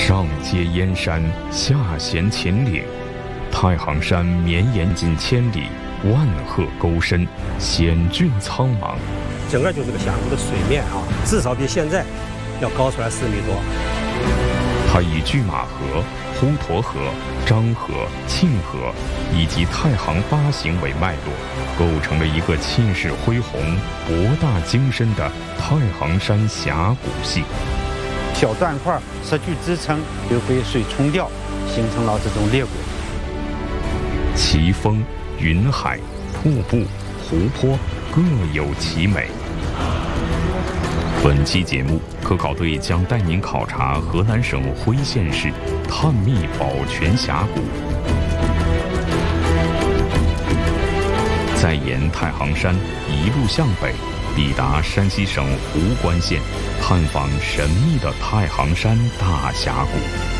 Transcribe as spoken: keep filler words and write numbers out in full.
上接燕山，下衔秦岭，太行山绵延近千里，万壑沟深，险峻苍茫。 整个就是个峡谷的水面啊，至少比现在要高出来四米多。 它以拒马河、滹沱河、漳河、沁河以及太行八形为脉络，构成了一个气势恢宏、博大精深的太行山峡谷系。 小断块失去支撑，就被水冲掉，形成了这种裂谷。 奇峰、云海、瀑布、湖泊各有其美。本期节目，科考队将带您考察河南省辉县市探秘宝泉峡谷，再沿太行山一路向北，抵达山西省壶关县，探访神秘的太行山大峡谷。